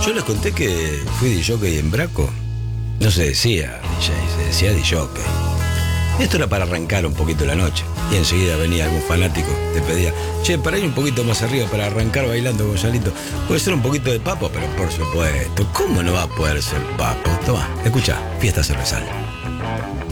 Yo les conté que fui DJ en Braco. No se decía DJ, se decía DJ. Esto era para arrancar un poquito la noche. Y enseguida venía algún fanático, te pedía, che, para ir un poquito más arriba, para arrancar bailando, Gonzalito. Puede ser un poquito de papo, pero por supuesto, ¿cómo no va a poder ser papo? Toma, escucha, Fiesta Cervezal.